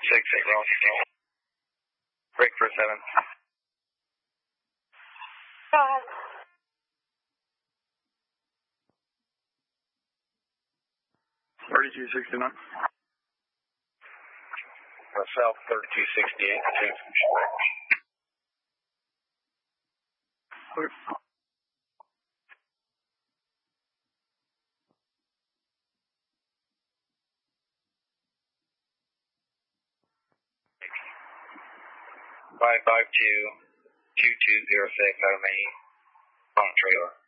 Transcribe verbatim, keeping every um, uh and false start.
six eight, roll. Break for seven. Go ahead. thirty-two sixty-nine. South thirty-two sixty-eight, two from short. Clear. five five two, two two zero six out of Maine, on trailer.